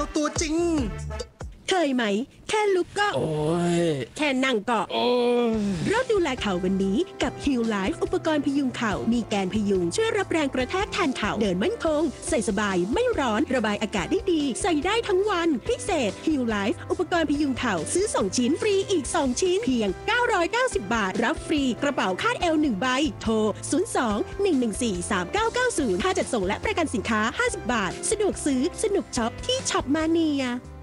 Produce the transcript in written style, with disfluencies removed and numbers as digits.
ตัวจริงเคยไหมแค่ลุกก็โอ้ยแค่นั่งก็โอ้ยเริ่มดูแลเข่าวันนี้กับ Heal Life อุปกรณ์พยุงเข่ามีแกนพยุงช่วยรับแรงกระแทกแทนเข่าเดินมั่นคงใส่สบายไม่ร้อนระบายอากาศได้ดีใส่ได้ทั้งวันพิเศษ Heal Life อุปกรณ์พยุงเข่าซื้อ2ชิ้นฟรีอีก2ชิ้นเพียง990 บาทรับฟรีกระเป๋าคาดเอว1ใบโทร02-114-3990ค่าจัดส่งและประกันสินค้า50 บาทสะดวกซื้อสนุกช็อปที่ช็อปมาเนีย